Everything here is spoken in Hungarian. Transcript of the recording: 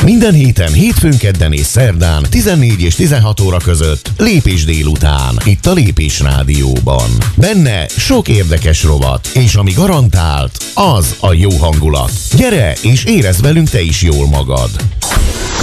Minden héten, hétfőn, kedden és szerdán 14 és 16 óra között Lépés délután, itt a Lépés Rádióban. Benne sok érdekes rovat, és ami garantált, az a jó hangulat. Gyere és érezd velünk te is jól magad!